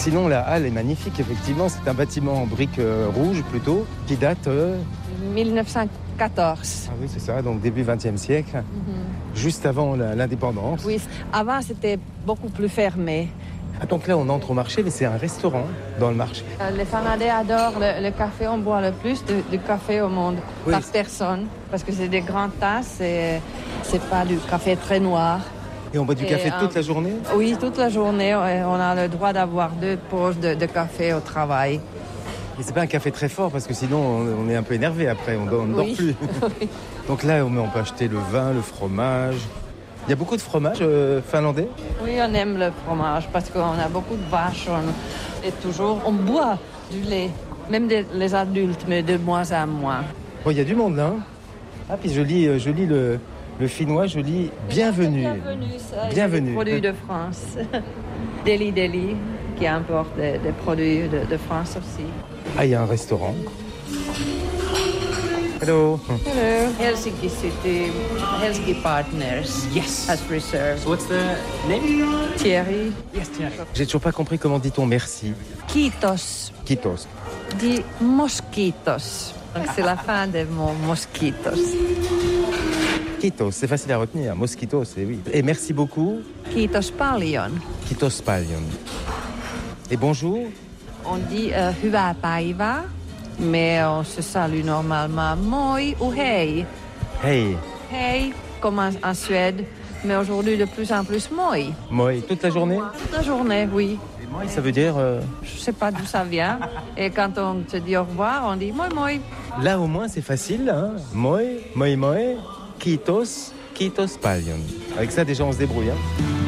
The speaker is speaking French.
Sinon, la halle est magnifique, effectivement. C'est un bâtiment en briques rouges, plutôt, qui date... 1914. Ah oui, c'est ça, donc début XXe siècle, juste avant l'indépendance. Oui, avant c'était beaucoup plus fermé. Ah, donc là, on entre au marché, mais c'est un restaurant dans le marché. Les Fanadais adorent le café. On boit le plus de café au monde par personne. Parce que c'est des grandes tasses et c'est pas du café très noir. Et on boit du café toute la journée? Oui, toute la journée. On a le droit d'avoir 2 pauses de café au travail. Et c'est pas un café très fort parce que sinon on est un peu énervé après, on ne dort plus. Oui. Donc là, on peut acheter le vin, le fromage. Il y a beaucoup de fromage finlandais? Oui, on aime le fromage parce qu'on a beaucoup de vaches. On boit du lait, même les adultes, mais de moins en moins. Bon, il y a du monde là. Hein. Ah, puis je lis le finnois, je lis bienvenue. Bienvenue. Des produits de France. Deli, qui importe des produits de France aussi. Ah, il y a un restaurant. Hello. Hello. Helsinki City, Helsinki Partners. Yes. Has reserved. So what's the name? Thierry. Yes, Thierry. J'ai toujours pas compris comment dit-on merci. Kiitos. Kiitos. Dis mosquitos. Donc c'est la fin des mots mosquitos. Kiitos, c'est facile à retenir. Mosquitos, c'est oui. Et merci beaucoup. Kiitos paljon. Kiitos paljon. Et bonjour. On dit hyvää päivää, mais on se salue normalement moi ou hei. Hey. Hei, comme en Suède, mais aujourd'hui de plus en plus moi. Moi, toute la journée? Toute la journée, oui. Et moi, ça veut dire... Je sais pas d'où ça vient. Et quand on te dit au revoir, on dit moi, moi. Là, au moins, c'est facile. Hein. Moi, kiitos paljon. Avec ça, déjà, on se débrouille. Hein.